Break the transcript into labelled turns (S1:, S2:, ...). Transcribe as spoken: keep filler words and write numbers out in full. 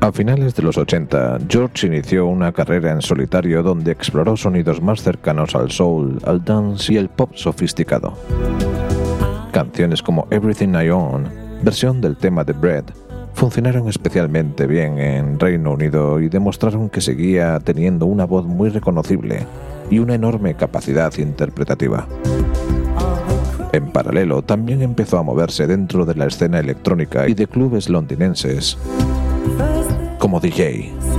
S1: A finales de los ochenta, George inició una carrera en solitario donde exploró sonidos más cercanos al soul, al dance y el pop sofisticado. Canciones como Everything I Own, versión del tema de Bread, funcionaron especialmente bien en Reino Unido y demostraron que seguía teniendo una voz muy reconocible y una enorme capacidad interpretativa. En paralelo, también empezó a moverse dentro de la escena electrónica y de clubes londinenses como D J.